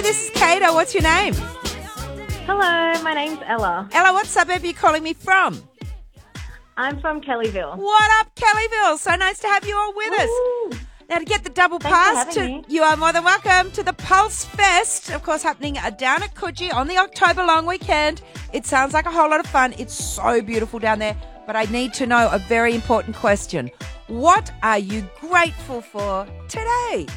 this is Kata. What's your name? Hello, my name's Ella. Ella, what suburb are you calling me from? I'm from Kellyville. What up, Kellyville? So nice to have you all with us. Ooh. Now, to get the double Thanks pass, for having me. you are more than welcome to the Pulse Fest, of course, happening down at Coogee on the October long weekend. It sounds like a whole lot of fun. It's so beautiful down there. But I need to know a very important question. What are you grateful for today?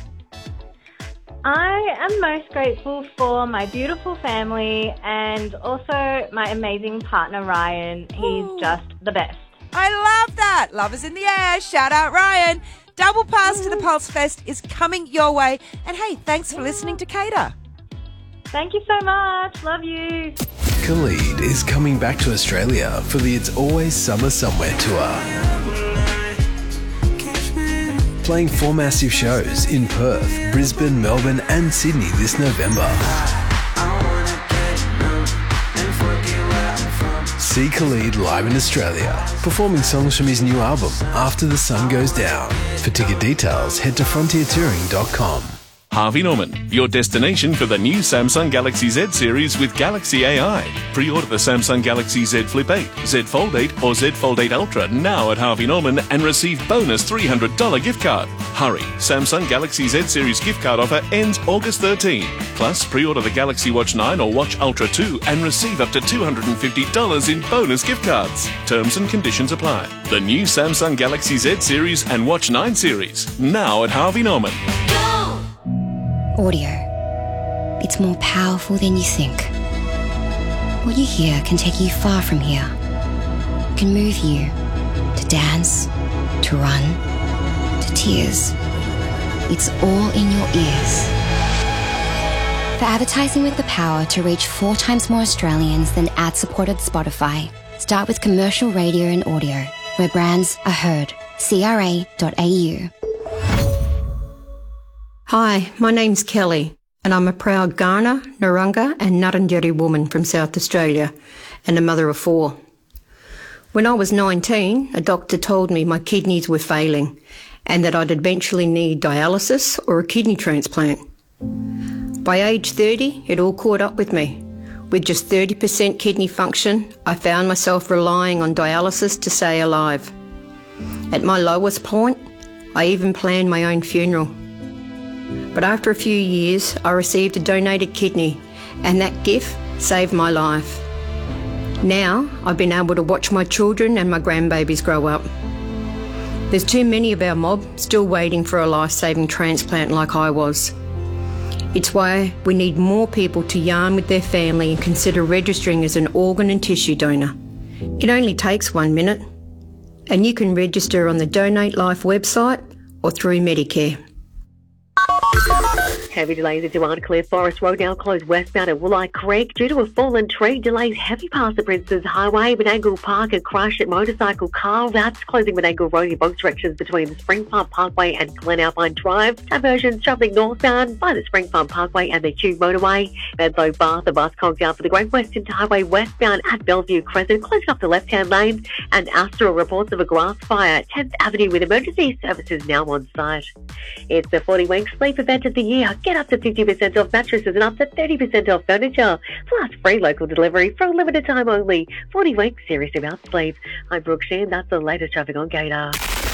I am most grateful for my beautiful family and also my amazing partner, Ryan. He's just the best. I love that. Love is in the air. Shout out, Ryan. Double pass to the Pulse Fest is coming your way. And hey, thanks for listening to Kata. Thank you so much. Love you. Khalid is coming back to Australia for the It's Always Summer Somewhere tour. Playing 4 massive shows in Perth, Brisbane, Melbourne and Sydney this November. See Khalid live in Australia, performing songs from his new album, After the Sun Goes Down. For ticket details, head to frontiertouring.com. Harvey Norman, your destination for the new Samsung Galaxy Z series with Galaxy AI. Pre-order the Samsung Galaxy Z Flip 8, Z Fold 8 or Z Fold 8 Ultra now at Harvey Norman and receive bonus $300 gift card. Hurry, Samsung Galaxy Z series gift card offer ends August 13. Plus, pre-order the Galaxy Watch 9 or Watch Ultra 2 and receive up to $250 in bonus gift cards. Terms and conditions apply. The new Samsung Galaxy Z series and Watch 9 series now at Harvey Norman. Audio. It's more powerful than you think. What you hear can take you far from here. It can move you to dance, to run, to tears. It's all in your ears. For advertising with the power to reach 4 times more Australians than ad-supported Spotify, start with commercial radio and audio, where brands are heard. CRA.au. Hi, my name's Kelly, and I'm a proud Kaurna, Narungga and Ngarrindjeri woman from South Australia and a mother of 4. When I was 19, a doctor told me my kidneys were failing and that I'd eventually need dialysis or a kidney transplant. By age 30, it all caught up with me. With just 30% kidney function, I found myself relying on dialysis to stay alive. At my lowest point, I even planned my own funeral. But after a few years, I received a donated kidney, and that gift saved my life. Now, I've been able to watch my children and my grandbabies grow up. There's too many of our mob still waiting for a life-saving transplant like I was. It's why we need more people to yarn with their family and consider registering as an organ and tissue donor. It only takes 1 minute, and you can register on the Donate Life website or through Medicare. Heavy delays at Duarncliffe Forest Road now closed westbound at Woolite Creek due to a fallen tree. Delays heavy past the Princes Highway, Menangle Park and crash at motorcycle car. That's closing Menangle Road in both directions between the Spring Farm Parkway and Glen Alpine Drive. Diversions travelling northbound by the Spring Farm Parkway and the Tube Motorway. Medlow Bath, the bus conked out for the Great Western Highway westbound at Bellevue Crescent, closing off the left-hand lane. And Astral reports of a grass fire at 10th Avenue with emergency services now on site. It's the 40-week sleep event of the year. Get up to 50% off mattresses and up to 30% off furniture. Plus free local delivery for a limited time only. 40 weeks, serious about sleep. I'm Brooke Sheehan. That's the latest traffic on Gator.